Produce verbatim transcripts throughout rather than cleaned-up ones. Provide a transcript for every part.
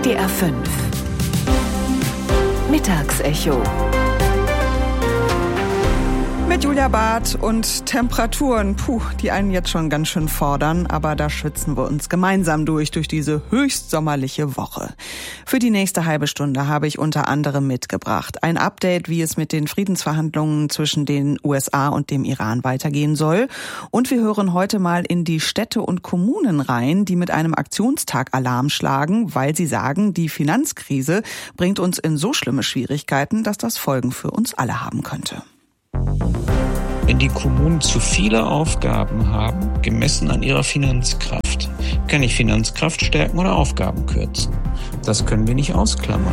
D R fünf Mittagsecho mit Julia Barth und Temperaturen, puh, die einen jetzt schon ganz schön fordern, aber da schwitzen wir uns gemeinsam durch, durch diese höchst sommerliche Woche. Für die nächste halbe Stunde habe ich unter anderem mitgebracht ein Update, wie es mit den Friedensverhandlungen zwischen den U S A und dem Iran weitergehen soll. Und wir hören heute mal in die Städte und Kommunen rein, die mit einem Aktionstag Alarm schlagen, weil sie sagen, die Finanzkrise bringt uns in so schlimme Schwierigkeiten, dass das Folgen für uns alle haben könnte. Wenn die Kommunen zu viele Aufgaben haben, gemessen an ihrer Finanzkraft, kann ich Finanzkraft stärken oder Aufgaben kürzen. Das können wir nicht ausklammern.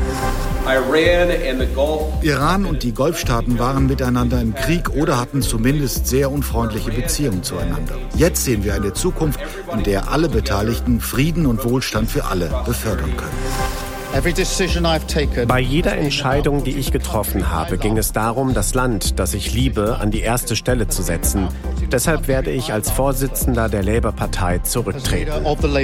Iran und die Golfstaaten waren miteinander im Krieg oder hatten zumindest sehr unfreundliche Beziehungen zueinander. Jetzt sehen wir eine Zukunft, in der alle Beteiligten Frieden und Wohlstand für alle befördern können. Bei jeder Entscheidung, die ich getroffen habe, ging es darum, das Land, das ich liebe, an die erste Stelle zu setzen. Deshalb werde ich als Vorsitzender der Labour-Partei zurücktreten.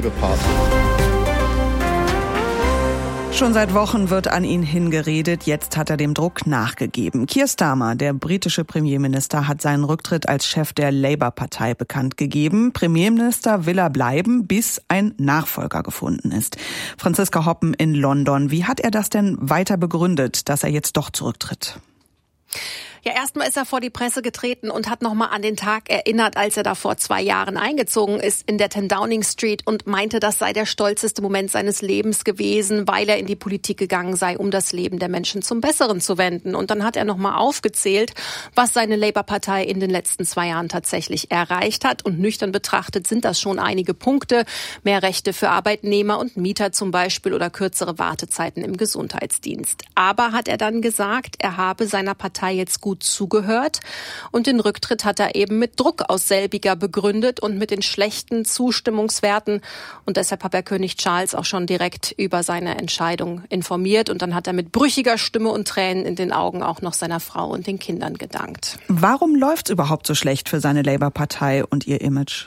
Schon seit Wochen wird an ihn hingeredet, jetzt hat er dem Druck nachgegeben. Keir Starmer, der britische Premierminister, hat seinen Rücktritt als Chef der Labour-Partei bekannt gegeben. Premierminister will er bleiben, bis ein Nachfolger gefunden ist. Franziska Hoppen in London. Wie hat er das denn weiter begründet, dass er jetzt doch zurücktritt? Ja, erstmal ist er vor die Presse getreten und hat nochmal an den Tag erinnert, als er da vor zwei Jahren eingezogen ist in der ten Downing Street und meinte, das sei der stolzeste Moment seines Lebens gewesen, weil er in die Politik gegangen sei, um das Leben der Menschen zum Besseren zu wenden. Und dann hat er nochmal aufgezählt, was seine Labour-Partei in den letzten zwei Jahren tatsächlich erreicht hat. Und nüchtern betrachtet sind das schon einige Punkte. Mehr Rechte für Arbeitnehmer und Mieter zum Beispiel oder kürzere Wartezeiten im Gesundheitsdienst. Aber hat er dann gesagt, er habe seiner Partei jetzt gut zugehört und den Rücktritt hat er eben mit Druck aus selbiger begründet und mit den schlechten Zustimmungswerten und deshalb hat er König Charles auch schon direkt über seine Entscheidung informiert und dann hat er mit brüchiger Stimme und Tränen in den Augen auch noch seiner Frau und den Kindern gedankt. Warum läuft's überhaupt so schlecht für seine Labour-Partei und ihr Image?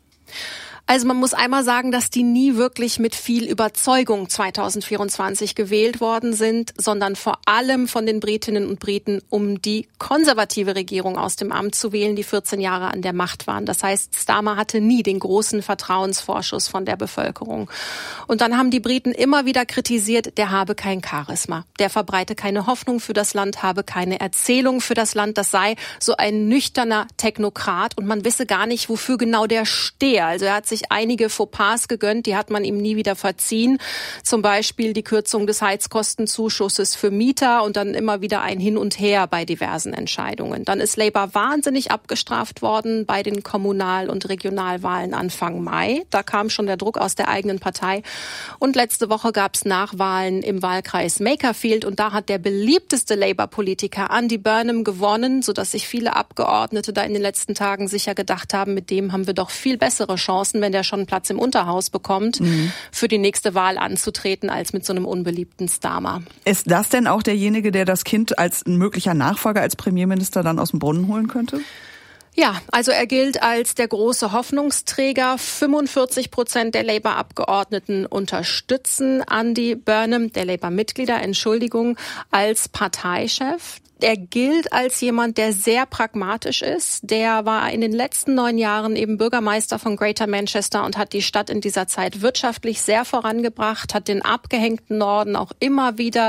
Also man muss einmal sagen, dass die nie wirklich mit viel Überzeugung zwanzig vierundzwanzig gewählt worden sind, sondern vor allem von den Britinnen und Briten, um die konservative Regierung aus dem Amt zu wählen, die vierzehn Jahre an der Macht waren. Das heißt, Starmer hatte nie den großen Vertrauensvorschuss von der Bevölkerung. Und dann haben die Briten immer wieder kritisiert, der habe kein Charisma, der verbreite keine Hoffnung für das Land, habe keine Erzählung für das Land, das sei so ein nüchterner Technokrat und man wisse gar nicht, wofür genau der stehe. Also er hat sich einige Fauxpas gegönnt, die hat man ihm nie wieder verziehen. Zum Beispiel die Kürzung des Heizkostenzuschusses für Mieter und dann immer wieder ein Hin und Her bei diversen Entscheidungen. Dann ist Labour wahnsinnig abgestraft worden bei den Kommunal- und Regionalwahlen Anfang Mai. Da kam schon der Druck aus der eigenen Partei. Und letzte Woche gab es Nachwahlen im Wahlkreis Makerfield und da hat der beliebteste Labour-Politiker Andy Burnham gewonnen, sodass sich viele Abgeordnete da in den letzten Tagen sicher gedacht haben, mit dem haben wir doch viel bessere Chancen, wenn der schon einen Platz im Unterhaus bekommt, mhm. für die nächste Wahl anzutreten, als mit so einem unbeliebten Starmer. Ist das denn auch derjenige, der das Kind als ein möglicher Nachfolger als Premierminister dann aus dem Brunnen holen könnte? Ja, also er gilt als der große Hoffnungsträger. fünfundvierzig Prozent der Labour-Abgeordneten unterstützen Andy Burnham, der Labour-Mitglieder, Entschuldigung, als Parteichef. Er gilt als jemand, der sehr pragmatisch ist. Der war in den letzten neun Jahren eben Bürgermeister von Greater Manchester und hat die Stadt in dieser Zeit wirtschaftlich sehr vorangebracht, hat den abgehängten Norden auch immer wieder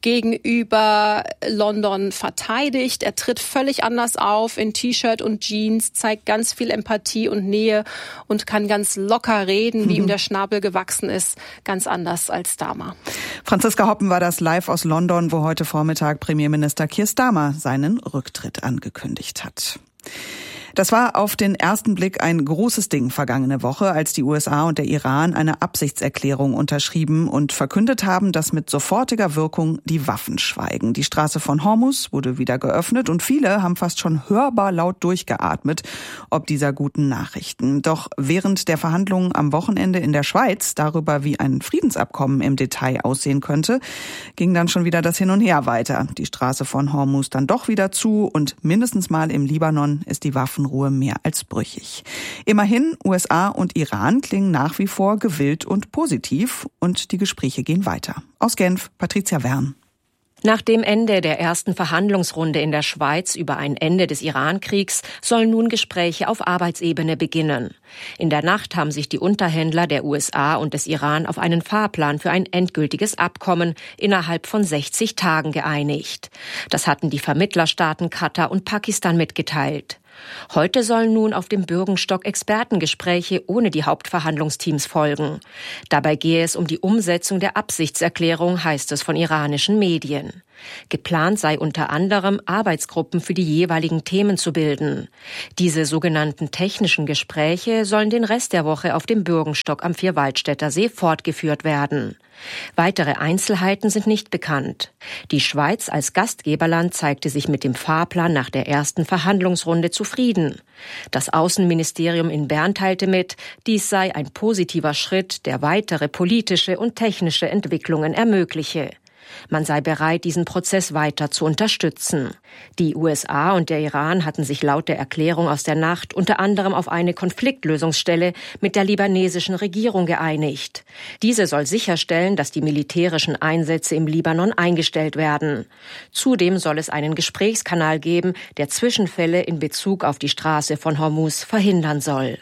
gegenüber London verteidigt. Er tritt völlig anders auf in T-Shirt und Jeans, zeigt ganz viel Empathie und Nähe und kann ganz locker reden, wie mhm. ihm der Schnabel gewachsen ist. Ganz anders als Starmer. Franziska Hoppen war das live aus London, wo heute Vormittag Premierminister Keir Starmer seinen Rücktritt angekündigt hat. Das war auf den ersten Blick ein großes Ding vergangene Woche, als die U S A und der Iran eine Absichtserklärung unterschrieben und verkündet haben, dass mit sofortiger Wirkung die Waffen schweigen. Die Straße von Hormuz wurde wieder geöffnet und viele haben fast schon hörbar laut durchgeatmet, ob dieser guten Nachrichten. Doch während der Verhandlungen am Wochenende in der Schweiz darüber, wie ein Friedensabkommen im Detail aussehen könnte, ging dann schon wieder das Hin und Her weiter. Die Straße von Hormuz dann doch wieder zu und mindestens mal im Libanon ist die Waffen Waffenruhe mehr als brüchig. Immerhin, U S A und Iran klingen nach wie vor gewillt und positiv und die Gespräche gehen weiter. Aus Genf, Patricia Wern. Nach dem Ende der ersten Verhandlungsrunde in der Schweiz über ein Ende des Iran-Kriegs sollen nun Gespräche auf Arbeitsebene beginnen. In der Nacht haben sich die Unterhändler der U S A und des Iran auf einen Fahrplan für ein endgültiges Abkommen innerhalb von sechzig Tagen geeinigt. Das hatten die Vermittlerstaaten Katar und Pakistan mitgeteilt. Heute sollen nun auf dem Bürgenstock Expertengespräche ohne die Hauptverhandlungsteams folgen. Dabei gehe es um die Umsetzung der Absichtserklärung, heißt es von iranischen Medien. Geplant sei unter anderem, Arbeitsgruppen für die jeweiligen Themen zu bilden. Diese sogenannten technischen Gespräche sollen den Rest der Woche auf dem Bürgenstock am Vierwaldstätter See fortgeführt werden. Weitere Einzelheiten sind nicht bekannt. Die Schweiz als Gastgeberland zeigte sich mit dem Fahrplan nach der ersten Verhandlungsrunde zufrieden. Das Außenministerium in Bern teilte mit, dies sei ein positiver Schritt, der weitere politische und technische Entwicklungen ermögliche. Man sei bereit, diesen Prozess weiter zu unterstützen. Die U S A und der Iran hatten sich laut der Erklärung aus der Nacht unter anderem auf eine Konfliktlösungsstelle mit der libanesischen Regierung geeinigt. Diese soll sicherstellen, dass die militärischen Einsätze im Libanon eingestellt werden. Zudem soll es einen Gesprächskanal geben, der Zwischenfälle in Bezug auf die Straße von Hormuz verhindern soll.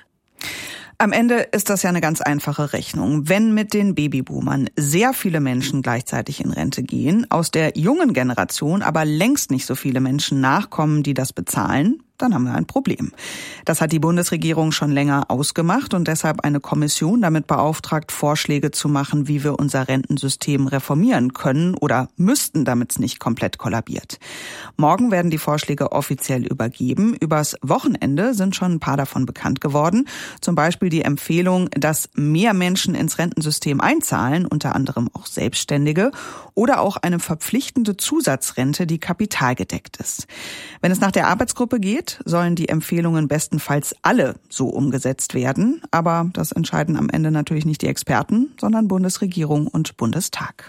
Am Ende ist das ja eine ganz einfache Rechnung. Wenn mit den Babyboomern sehr viele Menschen gleichzeitig in Rente gehen, aus der jungen Generation aber längst nicht so viele Menschen nachkommen, die das bezahlen, dann haben wir ein Problem. Das hat die Bundesregierung schon länger ausgemacht und deshalb eine Kommission damit beauftragt, Vorschläge zu machen, wie wir unser Rentensystem reformieren können oder müssten, damit es nicht komplett kollabiert. Morgen werden die Vorschläge offiziell übergeben. Übers Wochenende sind schon ein paar davon bekannt geworden. Zum Beispiel die Empfehlung, dass mehr Menschen ins Rentensystem einzahlen, unter anderem auch Selbstständige, oder auch eine verpflichtende Zusatzrente, die kapitalgedeckt ist. Wenn es nach der Arbeitsgruppe geht, sollen die Empfehlungen bestenfalls alle so umgesetzt werden. Aber das entscheiden am Ende natürlich nicht die Experten, sondern Bundesregierung und Bundestag.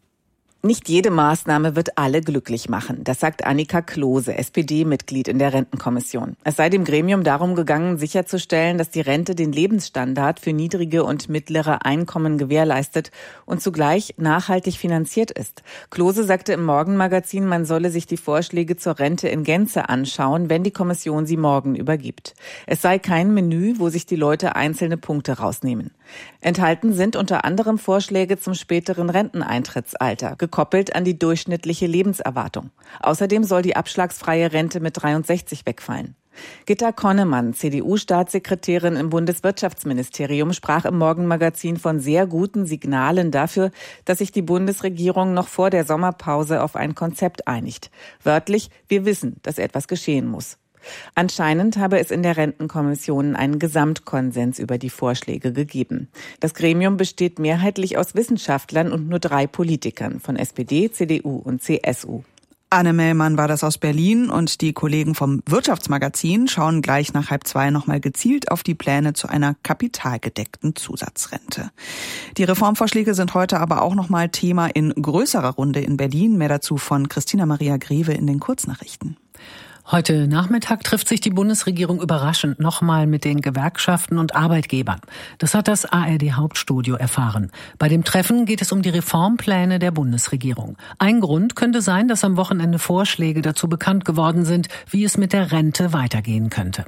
Nicht jede Maßnahme wird alle glücklich machen. Das sagt Annika Klose, S P D-Mitglied in der Rentenkommission. Es sei dem Gremium darum gegangen, sicherzustellen, dass die Rente den Lebensstandard für niedrige und mittlere Einkommen gewährleistet und zugleich nachhaltig finanziert ist. Klose sagte im Morgenmagazin, man solle sich die Vorschläge zur Rente in Gänze anschauen, wenn die Kommission sie morgen übergibt. Es sei kein Menü, wo sich die Leute einzelne Punkte rausnehmen. Enthalten sind unter anderem Vorschläge zum späteren Renteneintrittsalter, gekoppelt an die durchschnittliche Lebenserwartung. Außerdem soll die abschlagsfreie Rente mit dreiundsechzig wegfallen. Gitta Konnemann, C D U-Staatssekretärin im Bundeswirtschaftsministerium, sprach im Morgenmagazin von sehr guten Signalen dafür, dass sich die Bundesregierung noch vor der Sommerpause auf ein Konzept einigt. Wörtlich, wir wissen, dass etwas geschehen muss. Anscheinend habe es in der Rentenkommission einen Gesamtkonsens über die Vorschläge gegeben. Das Gremium besteht mehrheitlich aus Wissenschaftlern und nur drei Politikern von S P D, C D U und C S U. Anne Mellmann war das aus Berlin und die Kollegen vom Wirtschaftsmagazin schauen gleich nach halb zwei nochmal gezielt auf die Pläne zu einer kapitalgedeckten Zusatzrente. Die Reformvorschläge sind heute aber auch nochmal Thema in größerer Runde in Berlin. Mehr dazu von Christina Maria Greve in den Kurznachrichten. Heute Nachmittag trifft sich die Bundesregierung überraschend nochmal mit den Gewerkschaften und Arbeitgebern. Das hat das A R D-Hauptstudio erfahren. Bei dem Treffen geht es um die Reformpläne der Bundesregierung. Ein Grund könnte sein, dass am Wochenende Vorschläge dazu bekannt geworden sind, wie es mit der Rente weitergehen könnte.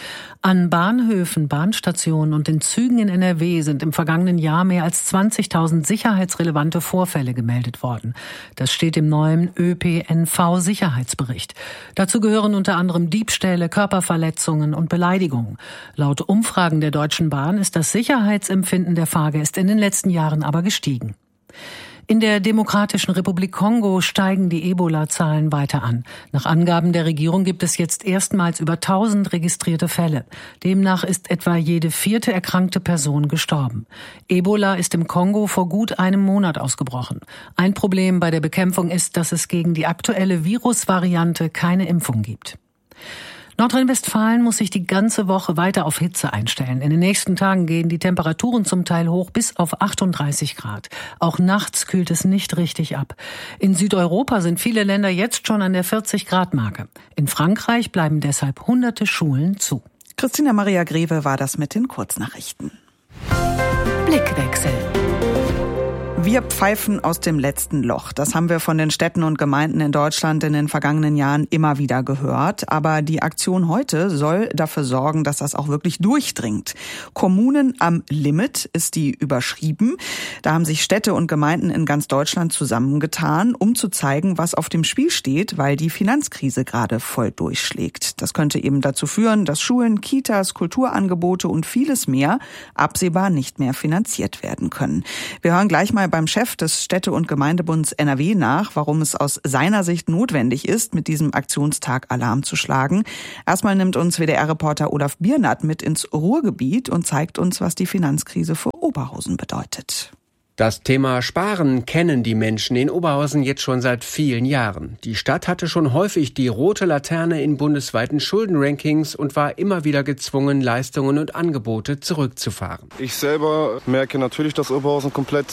An Bahnhöfen, Bahnstationen und in Zügen in N R W sind im vergangenen Jahr mehr als zwanzigtausend sicherheitsrelevante Vorfälle gemeldet worden. Das steht im neuen Ö P N V-Sicherheitsbericht. Dazu gehören unter anderem Diebstähle, Körperverletzungen und Beleidigungen. Laut Umfragen der Deutschen Bahn ist das Sicherheitsempfinden der Fahrgäste in den letzten Jahren aber gestiegen. In der Demokratischen Republik Kongo steigen die Ebola-Zahlen weiter an. Nach Angaben der Regierung gibt es jetzt erstmals über tausend registrierte Fälle. Demnach ist etwa jede vierte erkrankte Person gestorben. Ebola ist im Kongo vor gut einem Monat ausgebrochen. Ein Problem bei der Bekämpfung ist, dass es gegen die aktuelle Virusvariante keine Impfung gibt. Nordrhein-Westfalen muss sich die ganze Woche weiter auf Hitze einstellen. In den nächsten Tagen gehen die Temperaturen zum Teil hoch bis auf achtunddreißig Grad. Auch nachts kühlt es nicht richtig ab. In Südeuropa sind viele Länder jetzt schon an der vierzig Grad Marke. In Frankreich bleiben deshalb hunderte Schulen zu. Christina Maria Greve war das mit den Kurznachrichten. Blickwechsel. Wir pfeifen aus dem letzten Loch. Das haben wir von den Städten und Gemeinden in Deutschland in den vergangenen Jahren immer wieder gehört. Aber die Aktion heute soll dafür sorgen, dass das auch wirklich durchdringt. Kommunen am Limit ist die überschrieben. Da haben sich Städte und Gemeinden in ganz Deutschland zusammengetan, um zu zeigen, was auf dem Spiel steht, weil die Finanzkrise gerade voll durchschlägt. Das könnte eben dazu führen, dass Schulen, Kitas, Kulturangebote und vieles mehr absehbar nicht mehr finanziert werden können. Wir hören gleich mal beim Chef des Städte- und Gemeindebunds N R W nach, warum es aus seiner Sicht notwendig ist, mit diesem Aktionstag Alarm zu schlagen. Erstmal nimmt uns W D R-Reporter Olaf Biernat mit ins Ruhrgebiet und zeigt uns, was die Finanzkrise für Oberhausen bedeutet. Das Thema Sparen kennen die Menschen in Oberhausen jetzt schon seit vielen Jahren. Die Stadt hatte schon häufig die rote Laterne in bundesweiten Schuldenrankings und war immer wieder gezwungen, Leistungen und Angebote zurückzufahren. Ich selber merke natürlich, dass Oberhausen komplett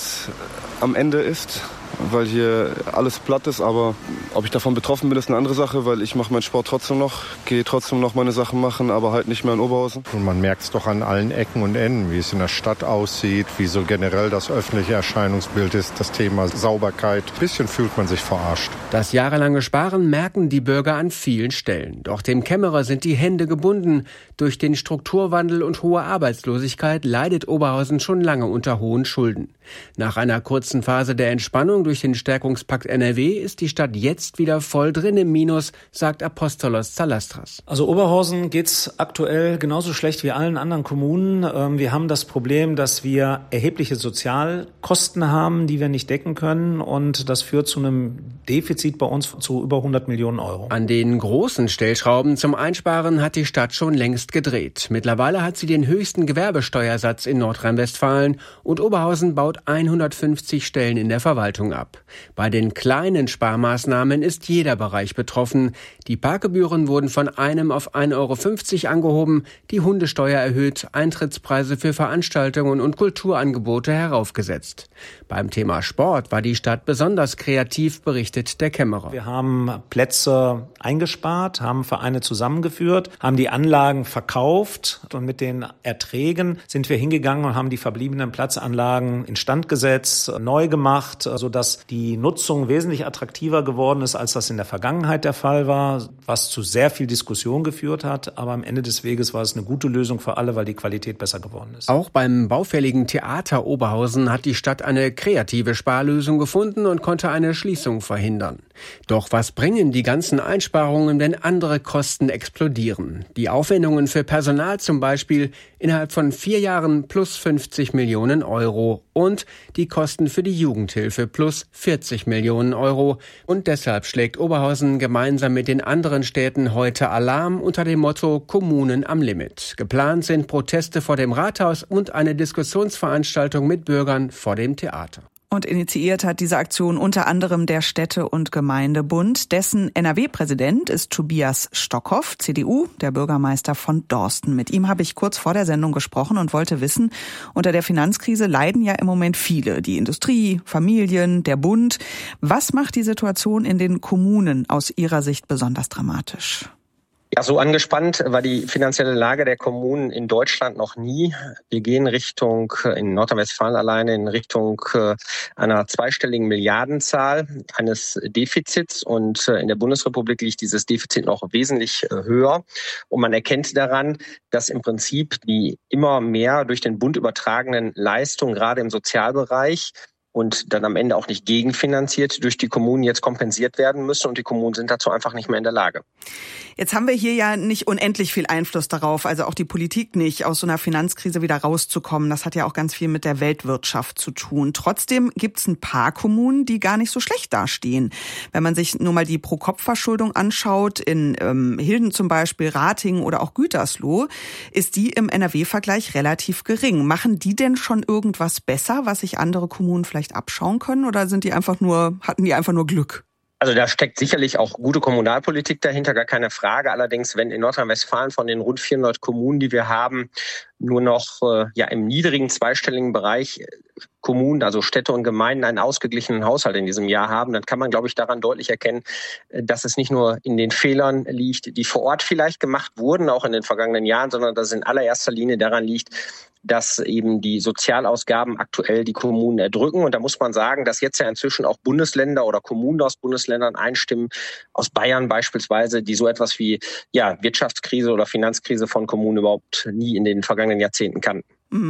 am Ende ist, weil hier alles platt ist. Aber ob ich davon betroffen bin, ist eine andere Sache, weil ich mache meinen Sport trotzdem noch, gehe trotzdem noch meine Sachen machen, aber halt nicht mehr in Oberhausen. Und man merkt es doch an allen Ecken und Enden, wie es in der Stadt aussieht, wie so generell das öffentliche Erscheinungsbild ist, das Thema Sauberkeit. Ein bisschen fühlt man sich verarscht. Das jahrelange Sparen merken die Bürger an vielen Stellen. Doch dem Kämmerer sind die Hände gebunden. Durch den Strukturwandel und hohe Arbeitslosigkeit leidet Oberhausen schon lange unter hohen Schulden. Nach einer kurzen Phase der Entspannung durch den Stärkungspakt N R W ist die Stadt jetzt wieder voll drin im Minus, sagt Apostolos Zalastras. Also Oberhausen geht's aktuell genauso schlecht wie allen anderen Kommunen. Wir haben das Problem, dass wir erhebliche Sozialkosten haben, die wir nicht decken können, und das führt zu einem Defizit bei uns zu über hundert Millionen Euro. An den großen Stellschrauben zum Einsparen hat die Stadt schon längst gedreht. Mittlerweile hat sie den höchsten Gewerbesteuersatz in Nordrhein-Westfalen und Oberhausen baut hundertfünfzig Stellen in der Verwaltung ab. Bei den kleinen Sparmaßnahmen ist jeder Bereich betroffen. Die Parkgebühren wurden von einem auf ein Euro fünfzig angehoben, die Hundesteuer erhöht, Eintrittspreise für Veranstaltungen und Kulturangebote heraufgesetzt. Beim Thema Sport war die Stadt besonders kreativ, berichtet der Kämmerer. Wir haben Plätze eingespart, haben Vereine zusammengeführt, haben die Anlagen verkauft und mit den Erträgen sind wir hingegangen und haben die verbliebenen Platzanlagen instand gesetzt, neu gemacht, sodass die Nutzung wesentlich attraktiver geworden ist, als das in der Vergangenheit der Fall war, was zu sehr viel Diskussion geführt hat. Aber am Ende des Weges war es eine gute Lösung für alle, weil die Qualität besser geworden ist. Auch beim baufälligen Theater Oberhausen hat die Stadt eine kreative Sparlösung gefunden und konnte eine Schließung verhindern. Doch was bringen die ganzen Einsparungen, wenn andere Kosten explodieren? Die Aufwendungen für Personal zum Beispiel innerhalb von vier Jahren plus fünfzig Millionen Euro und die Kosten für die Jugendhilfe plus vierzig Millionen Euro. Und deshalb schlägt Oberhausen gemeinsam mit den anderen Städten heute Alarm unter dem Motto Kommunen am Limit. Geplant sind Proteste vor dem Rathaus und eine Diskussionsveranstaltung mit Bürgern vor dem Theater. Und initiiert hat diese Aktion unter anderem der Städte- und Gemeindebund. Dessen N R W-Präsident ist Tobias Stockhoff, C D U, der Bürgermeister von Dorsten. Mit ihm habe ich kurz vor der Sendung gesprochen und wollte wissen, unter der Finanzkrise leiden ja im Moment viele. Die Industrie, Familien, der Bund. Was macht die Situation in den Kommunen aus Ihrer Sicht besonders dramatisch? Ja, so angespannt war die finanzielle Lage der Kommunen in Deutschland noch nie. Wir gehen Richtung, in Nordrhein-Westfalen alleine, in Richtung einer zweistelligen Milliardenzahl eines Defizits. Und in der Bundesrepublik liegt dieses Defizit noch wesentlich höher. Und man erkennt daran, dass im Prinzip die immer mehr durch den Bund übertragenen Leistungen, gerade im Sozialbereich, und dann am Ende auch nicht gegenfinanziert durch die Kommunen jetzt kompensiert werden müssen. Und die Kommunen sind dazu einfach nicht mehr in der Lage. Jetzt haben wir hier ja nicht unendlich viel Einfluss darauf, also auch die Politik nicht, aus so einer Finanzkrise wieder rauszukommen. Das hat ja auch ganz viel mit der Weltwirtschaft zu tun. Trotzdem gibt es ein paar Kommunen, die gar nicht so schlecht dastehen. Wenn man sich nur mal die Pro-Kopf-Verschuldung anschaut, in ähm, Hilden zum Beispiel, Ratingen oder auch Gütersloh, ist die im N R W-Vergleich relativ gering. Machen die denn schon irgendwas besser, was sich andere Kommunen vielleicht abschauen können, oder sind die einfach nur, hatten die einfach nur Glück? Also da steckt sicherlich auch gute Kommunalpolitik dahinter, gar keine Frage. Allerdings, wenn in Nordrhein-Westfalen von den rund vierhundert Kommunen, die wir haben, nur noch äh, ja im niedrigen zweistelligen Bereich äh, Kommunen, also Städte und Gemeinden, einen ausgeglichenen Haushalt in diesem Jahr haben, dann kann man, glaube ich, daran deutlich erkennen, dass es nicht nur in den Fehlern liegt, die vor Ort vielleicht gemacht wurden, auch in den vergangenen Jahren, sondern dass es in allererster Linie daran liegt, dass eben die Sozialausgaben aktuell die Kommunen erdrücken. Und da muss man sagen, dass jetzt ja inzwischen auch Bundesländer oder Kommunen aus Bundesländern einstimmen, aus Bayern beispielsweise, die so etwas wie ja Wirtschaftskrise oder Finanzkrise von Kommunen überhaupt nie in den vergangenen Jahrzehnten kannten.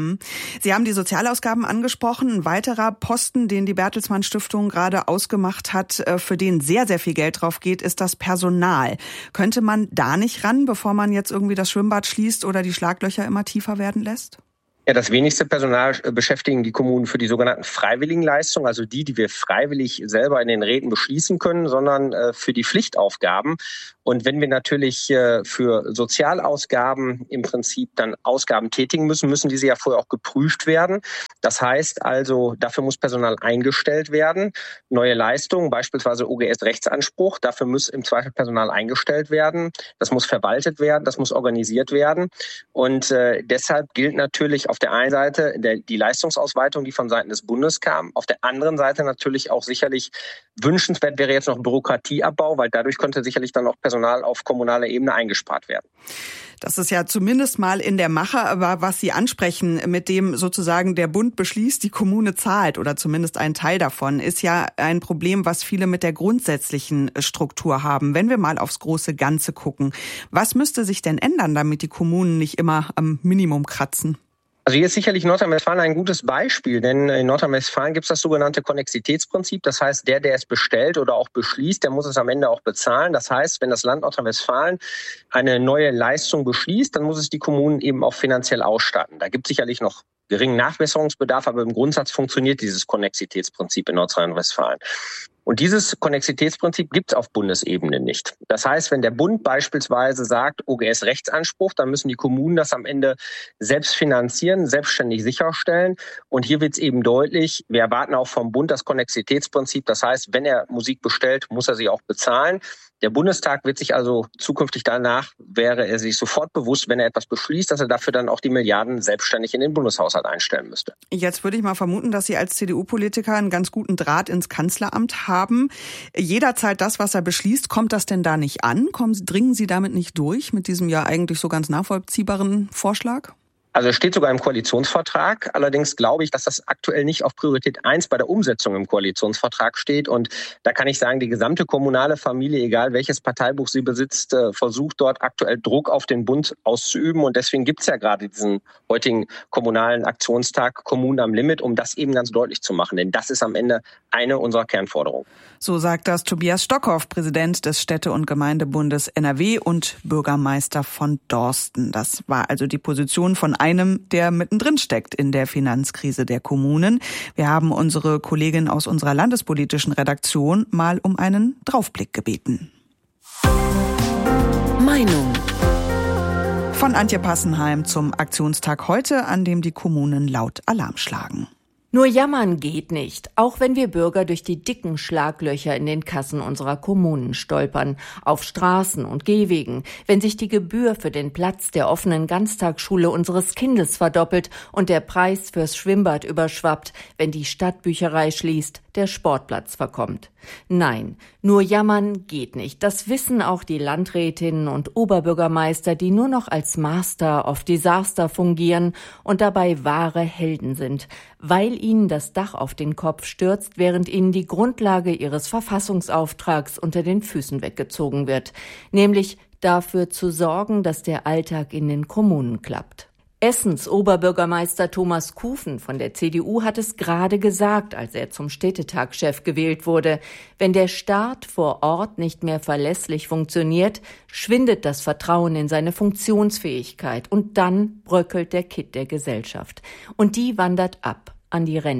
Sie haben die Sozialausgaben angesprochen. Ein weiterer Posten, den die Bertelsmann Stiftung gerade ausgemacht hat, für den sehr, sehr viel Geld drauf geht, ist das Personal. Könnte man da nicht ran, bevor man jetzt irgendwie das Schwimmbad schließt oder die Schlaglöcher immer tiefer werden lässt? Ja, das wenigste Personal beschäftigen die Kommunen für die sogenannten Freiwilligenleistungen, also die, die wir freiwillig selber in den Räten beschließen können, sondern äh, für die Pflichtaufgaben. Und wenn wir natürlich äh, für Sozialausgaben im Prinzip dann Ausgaben tätigen müssen, müssen diese ja vorher auch geprüft werden. Das heißt also, dafür muss Personal eingestellt werden. Neue Leistungen, beispielsweise O G S-Rechtsanspruch, dafür muss im Zweifel Personal eingestellt werden. Das muss verwaltet werden, das muss organisiert werden. Und äh, deshalb gilt natürlich auf der einen Seite der, die Leistungsausweitung, die von Seiten des Bundes kam. Auf der anderen Seite natürlich auch sicherlich wünschenswert wäre jetzt noch Bürokratieabbau, weil dadurch könnte sicherlich dann auch Personal auf kommunaler Ebene eingespart werden. Das ist ja zumindest mal in der Mache, aber was Sie ansprechen, mit dem sozusagen der Bund beschließt, die Kommune zahlt oder zumindest ein Teil davon, ist ja ein Problem, was viele mit der grundsätzlichen Struktur haben. Wenn wir mal aufs große Ganze gucken, was müsste sich denn ändern, damit die Kommunen nicht immer am Minimum kratzen? Also hier ist sicherlich Nordrhein-Westfalen ein gutes Beispiel, denn in Nordrhein-Westfalen gibt es das sogenannte Konnexitätsprinzip. Das heißt, der, der es bestellt oder auch beschließt, der muss es am Ende auch bezahlen. Das heißt, wenn das Land Nordrhein-Westfalen eine neue Leistung beschließt, dann muss es die Kommunen eben auch finanziell ausstatten. Da gibt es sicherlich noch geringen Nachbesserungsbedarf, aber im Grundsatz funktioniert dieses Konnexitätsprinzip in Nordrhein-Westfalen. Und dieses Konnexitätsprinzip gibt es auf Bundesebene nicht. Das heißt, wenn der Bund beispielsweise sagt, O G S-Rechtsanspruch, dann müssen die Kommunen das am Ende selbst finanzieren, selbstständig sicherstellen. Und hier wird es eben deutlich, wir erwarten auch vom Bund das Konnexitätsprinzip. Das heißt, wenn er Musik bestellt, muss er sie auch bezahlen. Der Bundestag wird sich also zukünftig danach, wäre er sich sofort bewusst, wenn er etwas beschließt, dass er dafür dann auch die Milliarden selbstständig in den Bundeshaushalt einstellen müsste. Jetzt würde ich mal vermuten, dass Sie als C D U-Politiker einen ganz guten Draht ins Kanzleramt haben. Jederzeit das, was er beschließt, kommt das denn da nicht an? Kommen, dringen Sie damit nicht durch mit diesem ja eigentlich so ganz nachvollziehbaren Vorschlag? Also es steht sogar im Koalitionsvertrag. Allerdings glaube ich, dass das aktuell nicht auf Priorität eins bei der Umsetzung im Koalitionsvertrag steht. Und da kann ich sagen, die gesamte kommunale Familie, egal welches Parteibuch sie besitzt, versucht dort aktuell Druck auf den Bund auszuüben. Und deswegen gibt es ja gerade diesen heutigen kommunalen Aktionstag Kommunen am Limit, um das eben ganz deutlich zu machen. Denn das ist am Ende eine unserer Kernforderungen. So sagt das Tobias Stockhoff, Präsident des Städte- und Gemeindebundes N R W und Bürgermeister von Dorsten. Das war also die Position von einem, der mittendrin steckt in der Finanzkrise der Kommunen. Wir haben unsere Kollegin aus unserer landespolitischen Redaktion mal um einen Draufblick gebeten. Meinung. Von Antje Passenheim zum Aktionstag heute, an dem die Kommunen laut Alarm schlagen. Nur jammern geht nicht, auch wenn wir Bürger durch die dicken Schlaglöcher in den Kassen unserer Kommunen stolpern, auf Straßen und Gehwegen, wenn sich die Gebühr für den Platz der offenen Ganztagsschule unseres Kindes verdoppelt und der Preis fürs Schwimmbad überschwappt, wenn die Stadtbücherei schließt, der Sportplatz verkommt. Nein, nur jammern geht nicht. Das wissen auch die Landrätinnen und Oberbürgermeister, die nur noch als Master of Disaster fungieren und dabei wahre Helden sind, weil ihnen das Dach auf den Kopf stürzt, während ihnen die Grundlage ihres Verfassungsauftrags unter den Füßen weggezogen wird, nämlich dafür zu sorgen, dass der Alltag in den Kommunen klappt. Essens Oberbürgermeister Thomas Kufen von der C D U hat es gerade gesagt, als er zum Städtetagschef gewählt wurde. Wenn der Staat vor Ort nicht mehr verlässlich funktioniert, schwindet das Vertrauen in seine Funktionsfähigkeit und dann bröckelt der Kitt der Gesellschaft. Und die wandert ab an die Ränder.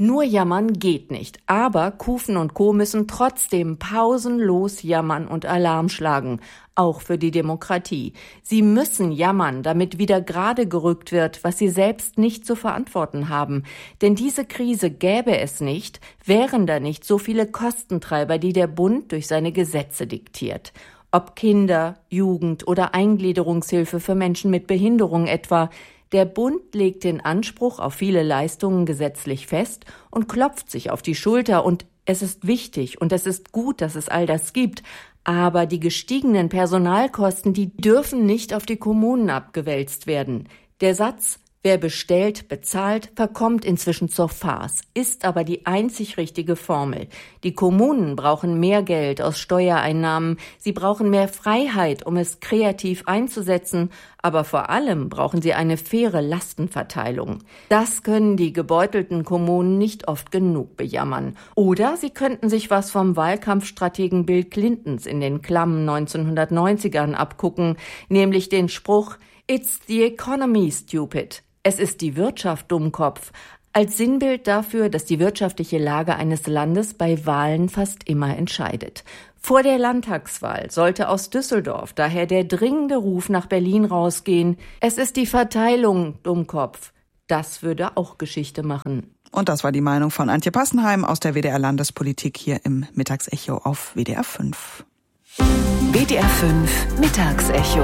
Nur jammern geht nicht, aber Kufen und Co. müssen trotzdem pausenlos jammern und Alarm schlagen, auch für die Demokratie. Sie müssen jammern, damit wieder gerade gerückt wird, was sie selbst nicht zu verantworten haben. Denn diese Krise gäbe es nicht, wären da nicht so viele Kostentreiber, die der Bund durch seine Gesetze diktiert. Ob Kinder, Jugend oder Eingliederungshilfe für Menschen mit Behinderung etwa. Der Bund legt den Anspruch auf viele Leistungen gesetzlich fest und klopft sich auf die Schulter. Und es ist wichtig und es ist gut, dass es all das gibt. Aber die gestiegenen Personalkosten, die dürfen nicht auf die Kommunen abgewälzt werden. Der Satz, wer bestellt, bezahlt, verkommt inzwischen zur Farce, ist aber die einzig richtige Formel. Die Kommunen brauchen mehr Geld aus Steuereinnahmen, sie brauchen mehr Freiheit, um es kreativ einzusetzen, aber vor allem brauchen sie eine faire Lastenverteilung. Das können die gebeutelten Kommunen nicht oft genug bejammern. Oder sie könnten sich was vom Wahlkampfstrategen Bill Clintons in den klammen neunzehnhundertneunzigern abgucken, nämlich den Spruch "It's the economy, stupid." Es ist die Wirtschaft, Dummkopf, als Sinnbild dafür, dass die wirtschaftliche Lage eines Landes bei Wahlen fast immer entscheidet. Vor der Landtagswahl sollte aus Düsseldorf daher der dringende Ruf nach Berlin rausgehen. Es ist die Verteilung, Dummkopf. Das würde auch Geschichte machen. Und das war die Meinung von Antje Passenheim aus der W D R Landespolitik hier im Mittagsecho auf W D R fünf. W D R fünf Mittagsecho.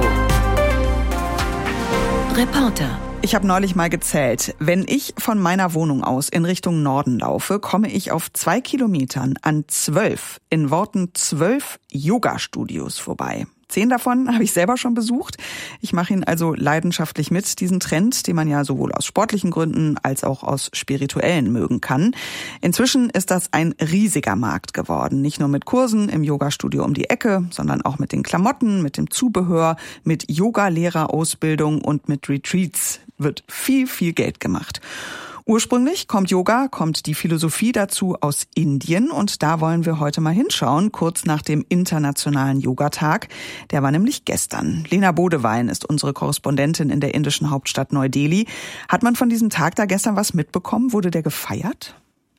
Reporter. Ich habe neulich mal gezählt. Wenn ich von meiner Wohnung aus in Richtung Norden laufe, komme ich auf zwei Kilometern an zwölf, in Worten zwölf Yoga-Studios vorbei. Zehn davon habe ich selber schon besucht. Ich mache ihn also leidenschaftlich mit, diesen Trend, den man ja sowohl aus sportlichen Gründen als auch aus spirituellen mögen kann. Inzwischen ist das ein riesiger Markt geworden. Nicht nur mit Kursen im Yogastudio um die Ecke, sondern auch mit den Klamotten, mit dem Zubehör, mit Yoga-Lehrerausbildung und mit Retreats wird viel, viel Geld gemacht. Ursprünglich kommt Yoga, kommt die Philosophie dazu aus Indien und da wollen wir heute mal hinschauen, kurz nach dem Internationalen Yogatag. Der war nämlich gestern. Lena Bodewein ist unsere Korrespondentin in der indischen Hauptstadt Neu-Delhi. Hat man von diesem Tag da gestern was mitbekommen? Wurde der gefeiert?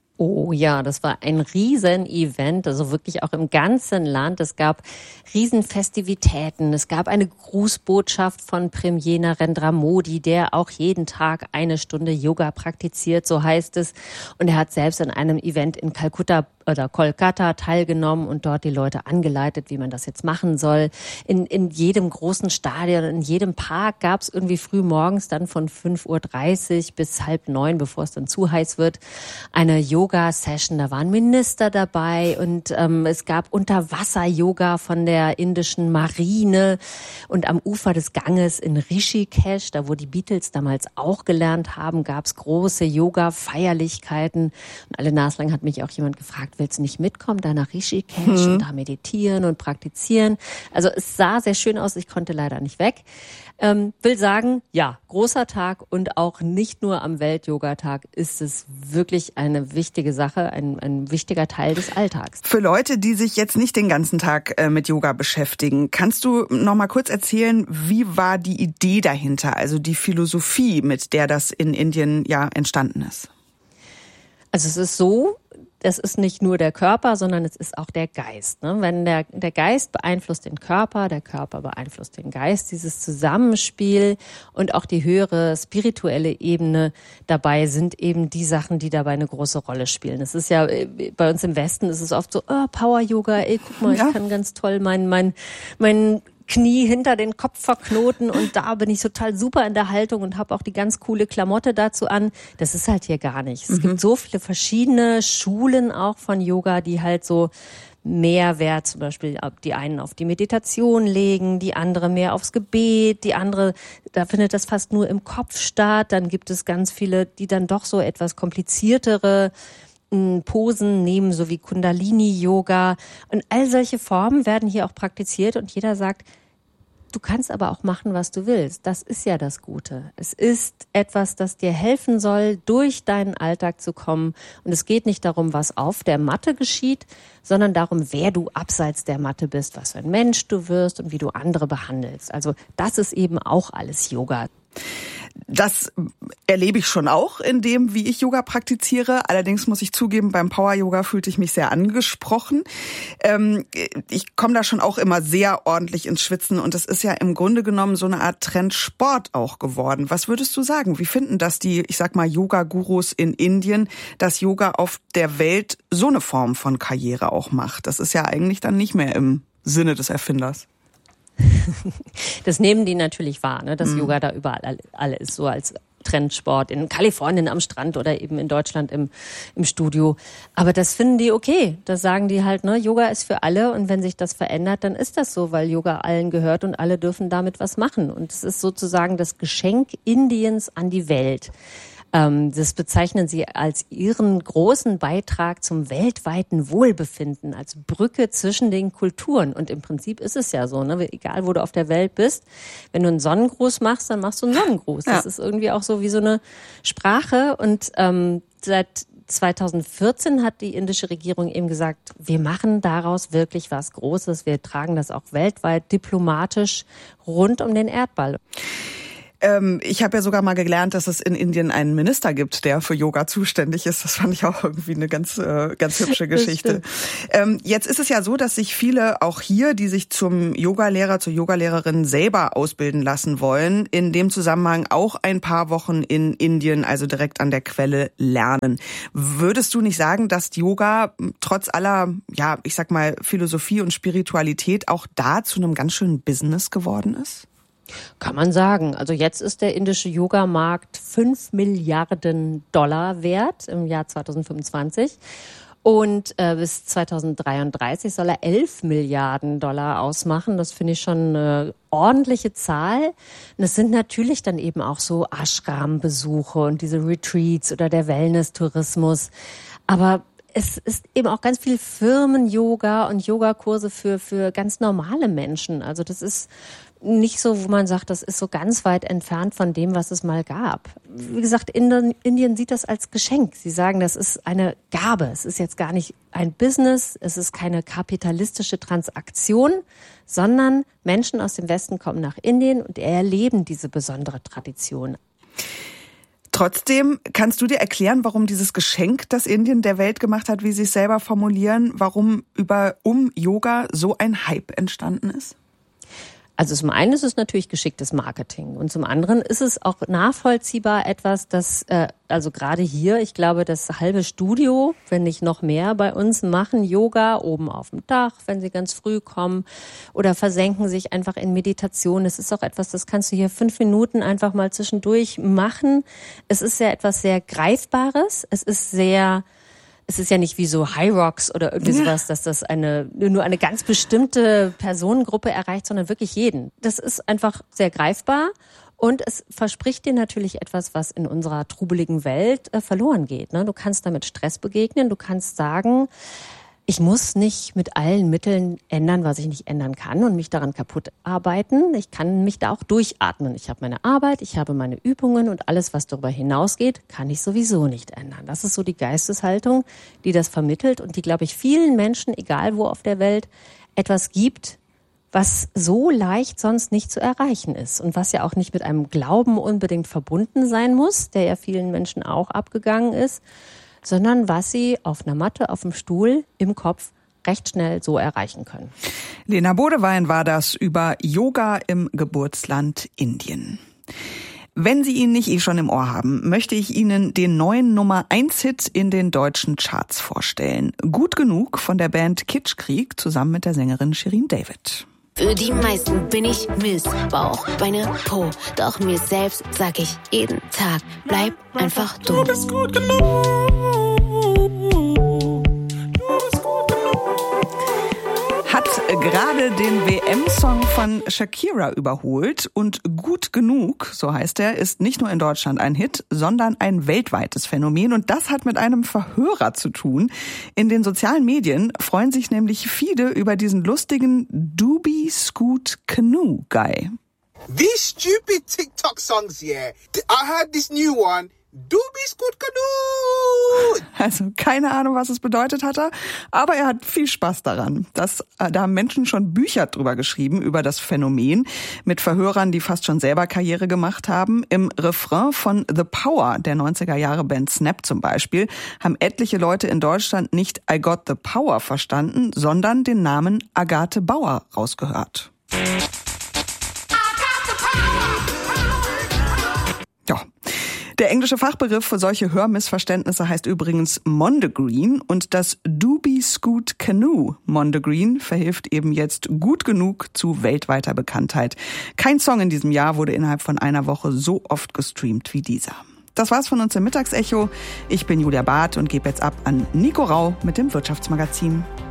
Oh ja, das war ein Riesen-Event, also wirklich auch im ganzen Land. Es gab Riesenfestivitäten, es gab eine Grußbotschaft von Premier Narendra Modi, der auch jeden Tag eine Stunde Yoga praktiziert, so heißt es. Und er hat selbst an einem Event in Kalkutta oder Kolkata teilgenommen und dort die Leute angeleitet, wie man das jetzt machen soll. In, in jedem großen Stadion, in jedem Park gab es irgendwie früh morgens dann von fünf Uhr dreißig bis halb neun, bevor es dann zu heiß wird, eine Yoga-Session. Da waren Minister dabei und ähm, es gab Unterwasser-Yoga von der indischen Marine und am Ufer des Ganges in Rishikesh, da wo die Beatles damals auch gelernt haben, gab es große Yoga-Feierlichkeiten. Und alle naslang hat mich auch jemand gefragt, willst du nicht mitkommen, da nach Rishikesh hm. und da meditieren und praktizieren? Also es sah sehr schön aus, ich konnte leider nicht weg. Ähm, will sagen, ja, großer Tag und auch nicht nur am Welt-Yoga-Tag ist es wirklich eine wichtige Sache, ein, ein wichtiger Teil des Alltags. Für Leute, die sich jetzt nicht den ganzen Tag äh, mit Yoga beschäftigen, kannst du noch mal kurz erzählen, wie war die Idee dahinter, also die Philosophie, mit der das in Indien ja entstanden ist? Also es ist so, das ist nicht nur der Körper, sondern es ist auch der Geist. Ne? Wenn der, der Geist beeinflusst den Körper, der Körper beeinflusst den Geist, dieses Zusammenspiel und auch die höhere spirituelle Ebene dabei sind eben die Sachen, die dabei eine große Rolle spielen. Es ist ja, bei uns im Westen ist es oft so, oh, Power-Yoga, ey, guck mal, ja. ich kann ganz toll mein, mein, mein Knie hinter den Kopf verknoten und da bin ich total super in der Haltung und habe auch die ganz coole Klamotte dazu an. Das ist halt hier gar nicht. Es mhm. gibt so viele verschiedene Schulen auch von Yoga, die halt so mehr Wert, zum Beispiel die einen auf die Meditation legen, die andere mehr aufs Gebet, die andere, da findet das fast nur im Kopf statt. Dann gibt es ganz viele, die dann doch so etwas kompliziertere Posen nehmen, so wie Kundalini-Yoga. Und all solche Formen werden hier auch praktiziert und jeder sagt, du kannst aber auch machen, was du willst. Das ist ja das Gute. Es ist etwas, das dir helfen soll, durch deinen Alltag zu kommen. Und es geht nicht darum, was auf der Matte geschieht, sondern darum, wer du abseits der Matte bist, was für ein Mensch du wirst und wie du andere behandelst. Also das ist eben auch alles Yoga. Das erlebe ich schon auch in dem, wie ich Yoga praktiziere. Allerdings muss ich zugeben, beim Power-Yoga fühlte ich mich sehr angesprochen. Ähm, ich komme da schon auch immer sehr ordentlich ins Schwitzen und es ist ja im Grunde genommen so eine Art Trendsport auch geworden. Was würdest du sagen? Wie finden das die, ich sag mal, Yoga-Gurus in Indien, dass Yoga auf der Welt so eine Form von Karriere auch macht? Das ist ja eigentlich dann nicht mehr im Sinne des Erfinders. Das nehmen die natürlich wahr, ne, dass mhm. Yoga da überall alle ist, so als Trendsport in Kalifornien am Strand oder eben in Deutschland im, im Studio. Aber das finden die okay. Das sagen die halt, ne, Yoga ist für alle und wenn sich das verändert, dann ist das so, weil Yoga allen gehört und alle dürfen damit was machen. Und es ist sozusagen das Geschenk Indiens an die Welt. Das bezeichnen sie als ihren großen Beitrag zum weltweiten Wohlbefinden, als Brücke zwischen den Kulturen. Und im Prinzip ist es ja so, ne? Egal wo du auf der Welt bist, wenn du einen Sonnengruß machst, dann machst du einen Sonnengruß. Ja. Das ist irgendwie auch so wie so eine Sprache. Und ähm, seit zweitausendvierzehn hat die indische Regierung eben gesagt, wir machen daraus wirklich was Großes. Wir tragen das auch weltweit diplomatisch rund um den Erdball. Ähm, ich habe ja sogar mal gelernt, dass es in Indien einen Minister gibt, der für Yoga zuständig ist. Das fand ich auch irgendwie eine ganz, äh, ganz hübsche Geschichte. Ähm, jetzt ist es ja so, dass sich viele auch hier, die sich zum Yogalehrer, zur Yogalehrerin selber ausbilden lassen wollen, in dem Zusammenhang auch ein paar Wochen in Indien, also direkt an der Quelle, lernen. Würdest du nicht sagen, dass Yoga trotz aller, ja, ich sag mal, Philosophie und Spiritualität auch da zu einem ganz schönen Business geworden ist? Kann man sagen. Also jetzt ist der indische Yoga-Markt fünf Milliarden Dollar wert im Jahr zweitausendfünfundzwanzig. Und äh, bis zweitausenddreiunddreißig soll er elf Milliarden Dollar ausmachen. Das finde ich schon eine ordentliche Zahl. Und es sind natürlich dann eben auch so Ashram-Besuche und diese Retreats oder der Wellness-Tourismus. Aber es ist eben auch ganz viel Firmen-Yoga und Yogakurse für, für ganz normale Menschen. Also das ist nicht so, wo man sagt, das ist so ganz weit entfernt von dem, was es mal gab. Wie gesagt, Indien sieht das als Geschenk. Sie sagen, das ist eine Gabe. Es ist jetzt gar nicht ein Business, es ist keine kapitalistische Transaktion, sondern Menschen aus dem Westen kommen nach Indien und erleben diese besondere Tradition. Trotzdem, kannst du dir erklären, warum dieses Geschenk, das Indien der Welt gemacht hat, wie sie es selber formulieren, warum über um Yoga so ein Hype entstanden ist? Also zum einen ist es natürlich geschicktes Marketing und zum anderen ist es auch nachvollziehbar etwas, das, äh, also gerade hier, ich glaube, das halbe Studio, wenn nicht noch mehr bei uns, machen Yoga oben auf dem Dach, wenn sie ganz früh kommen oder versenken sich einfach in Meditation. Es ist auch etwas, das kannst du hier fünf Minuten einfach mal zwischendurch machen. Es ist ja etwas sehr Greifbares, es ist sehr... Es ist ja nicht wie so High Rocks oder irgendwie sowas, dass das eine nur eine ganz bestimmte Personengruppe erreicht, sondern wirklich jeden. Das ist einfach sehr greifbar und es verspricht dir natürlich etwas, was in unserer trubeligen Welt äh, verloren geht. Ne? Du kannst damit Stress begegnen, du kannst sagen, ich muss nicht mit allen Mitteln ändern, was ich nicht ändern kann und mich daran kaputt arbeiten. Ich kann mich da auch durchatmen. Ich habe meine Arbeit, ich habe meine Übungen und alles, was darüber hinausgeht, kann ich sowieso nicht ändern. Das ist so die Geisteshaltung, die das vermittelt und die, glaube ich, vielen Menschen, egal wo auf der Welt, etwas gibt, was so leicht sonst nicht zu erreichen ist und was ja auch nicht mit einem Glauben unbedingt verbunden sein muss, der ja vielen Menschen auch abgegangen ist, sondern was sie auf einer Matte, auf dem Stuhl, im Kopf recht schnell so erreichen können. Lena Bodewein war das über Yoga im Geburtsland Indien. Wenn Sie ihn nicht eh schon im Ohr haben, möchte ich Ihnen den neuen Nummer eins Hit in den deutschen Charts vorstellen. Gut genug von der Band Kitschkrieg zusammen mit der Sängerin Shirin David. Für die meisten bin ich Missbauch, Beine, Po. Doch mir selbst sag ich jeden Tag, bleib einfach du. Du bist gut genug. Hat gerade den W M-Song von Shakira überholt und Gut genug, so heißt er, ist nicht nur in Deutschland ein Hit, sondern ein weltweites Phänomen und das hat mit einem Verhörer zu tun. In den sozialen Medien freuen sich nämlich viele über diesen lustigen Doobie Scoot Canoe Guy. These stupid TikTok songs, yeah. I heard this new one. Du bist gut genug! Also keine Ahnung, was es bedeutet hatte, aber er hat viel Spaß daran. Das, da haben Menschen schon Bücher drüber geschrieben, über das Phänomen, mit Verhörern, die fast schon selber Karriere gemacht haben. Im Refrain von The Power, der neunziger Jahre Band Snap zum Beispiel, haben etliche Leute in Deutschland nicht I Got the Power verstanden, sondern den Namen Agathe Bauer rausgehört. Ja. Der englische Fachbegriff für solche Hörmissverständnisse heißt übrigens Mondegreen und das Doobie Scoot Canoe Mondegreen verhilft eben jetzt gut genug zu weltweiter Bekanntheit. Kein Song in diesem Jahr wurde innerhalb von einer Woche so oft gestreamt wie dieser. Das war's von uns im Mittagsecho. Ich bin Julia Barth und gebe jetzt ab an Nico Rau mit dem Wirtschaftsmagazin.